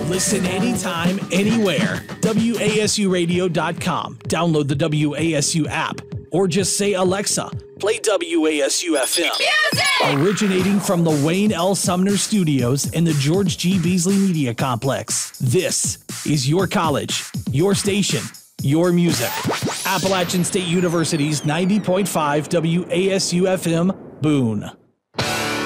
Listen anytime, anywhere. WASUradio.com. Download the WASU app. Or just say, Alexa, play WASU FM. Music! Originating from the Wayne L. Sumner Studios in the George G. Beasley Media Complex. This is your college, your station, your music. Appalachian State University's 90.5 WASU FM, Boone.